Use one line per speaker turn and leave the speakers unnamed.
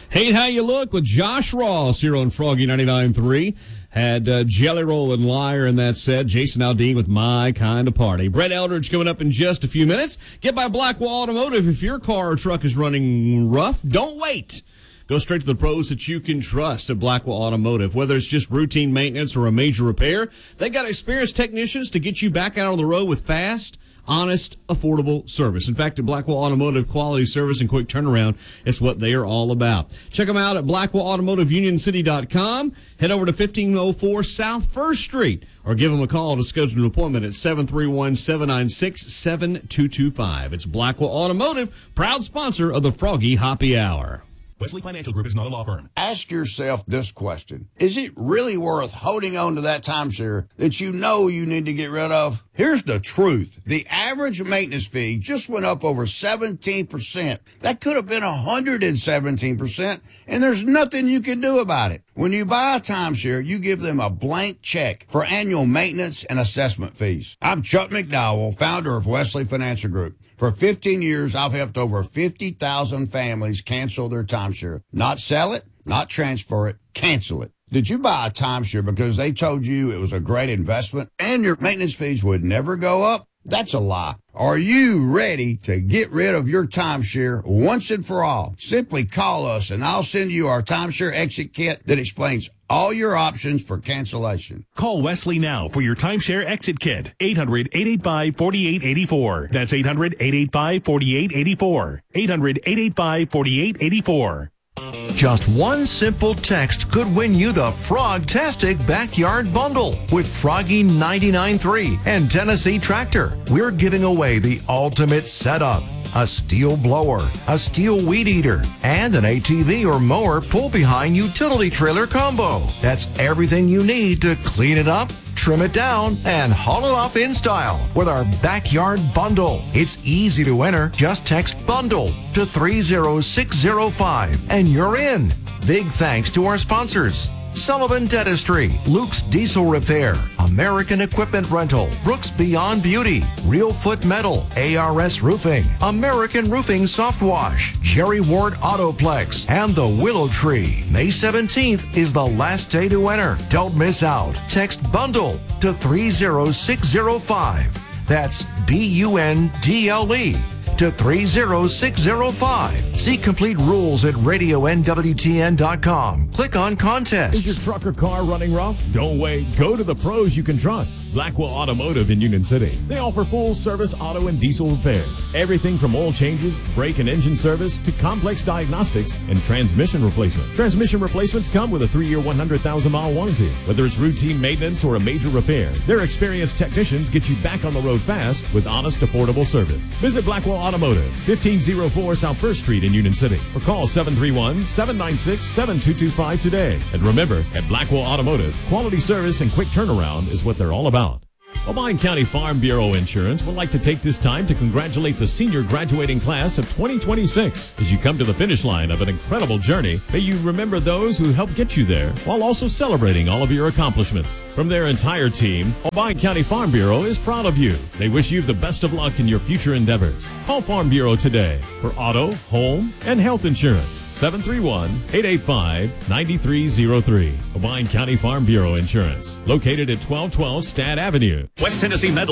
Hey, how you look with Josh Ross here on Froggy 99.3. Had Jelly Roll and Liar in that set. Jason Aldean with My Kind of Party. Brett Eldridge coming up in just a few minutes. Get by Blackwell Automotive. If your car or truck is running rough, don't wait. Go straight to the pros that you can trust at Blackwell Automotive. Whether it's just routine maintenance or a major repair, they got experienced technicians to get you back out on the road with fast, honest, affordable service. In fact, at Blackwell Automotive, quality service and quick turnaround is what they are all about. Check them out at BlackwellAutomotiveUnionCity.com. Head over to 1504 South 1st Street or give them a call to schedule an appointment at 731-796-7225. It's Blackwell Automotive, proud sponsor of the Froggy Hoppy Hour.
Wesley Financial Group is not a law firm.
Ask yourself this question. Is it really worth holding on to that timeshare that you know you need to get rid of? Here's the truth. The average maintenance fee just went up over 17%. That could have been 117%, and there's nothing you can do about it. When you buy a timeshare, you give them a blank check for annual maintenance and assessment fees. I'm Chuck McDowell, founder of Wesley Financial Group. For 15 years, I've helped over 50,000 families cancel their timeshare. Not sell it, not transfer it, cancel it. Did you buy a timeshare because they told you it was a great investment and your maintenance fees would never go up? That's a lie. Are you ready to get rid of your timeshare once and for all? Simply call us and I'll send you our timeshare exit kit that explains all your options for cancellation.
Call Wesley now for your timeshare exit kit. 800-885-4884. That's 800-885-4884. 800-885-4884.
Just one simple text could win you the Frogtastic Backyard Bundle with Froggy 99.3 and Tennessee Tractor. We're giving away the ultimate setup. A steel blower, a steel weed eater, and an ATV or mower pull-behind utility trailer combo. That's everything you need to clean it up, trim it down, and haul it off in style with our Backyard Bundle. It's easy to enter. Just text BUNDLE to 30605 and you're in. Big thanks to our sponsors: Sullivan Dentistry, Luke's Diesel Repair, American Equipment Rental, Brooks Beyond Beauty, Real Foot Metal, ARS Roofing, American Roofing Soft Wash, Jerry Ward Autoplex, and the Willow Tree. May 17th is the last day to enter. Don't miss out. Text BUNDLE to 30605. That's BUNDLE to 30605. See complete rules at radionwtn.com. Click on contest.
Is your truck or car running rough? Don't wait. Go to the pros you can trust. Blackwell Automotive in Union City. They offer full service auto and diesel repairs. Everything from oil changes, brake and engine service, to complex diagnostics and transmission replacement. Transmission replacements come with a 3-year, 100,000-mile warranty. Whether it's routine maintenance or a major repair, their experienced technicians get you back on the road fast with honest, affordable service. Visit Blackwell Automotive, 1504 South 1st Street in Union City, or call 731-796-7225 today. And remember, at Blackwell Automotive, quality service and quick turnaround is what they're all about. Obion County Farm Bureau Insurance would like to take this time to congratulate the senior graduating class of 2026. As you come to the finish line of an incredible journey, may you remember those who helped get you there while also celebrating all of your accomplishments. From their entire team, Obion County Farm Bureau is proud of you. They wish you the best of luck in your future endeavors. Call Farm Bureau today for auto, home, and health insurance. 731-885-9303. Obion County Farm Bureau Insurance, located at 1212 Stad Avenue.
West Tennessee Metal